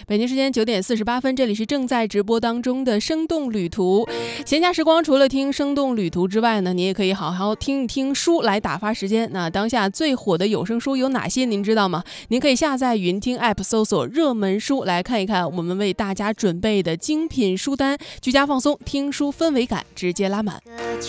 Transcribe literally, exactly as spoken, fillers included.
北京时间九点四十八分，这里是正在直播当中的生动旅途。闲暇时光除了听生动旅途之外呢，你也可以好好听一听书来打发时间。那当下最火的有声书有哪些您知道吗？您可以下载云听 App 搜索热门书来看一看我们为大家准备的精品书单，居家放松，听书氛围感直接拉满。